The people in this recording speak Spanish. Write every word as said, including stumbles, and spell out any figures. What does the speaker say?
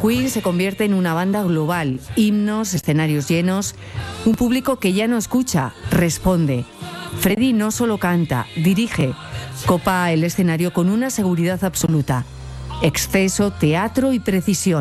Queen se convierte en una banda global, himnos, escenarios llenos, un público que ya no escucha, responde. Freddie no solo canta, dirige, copa el escenario con una seguridad absoluta, exceso, teatro y precisión.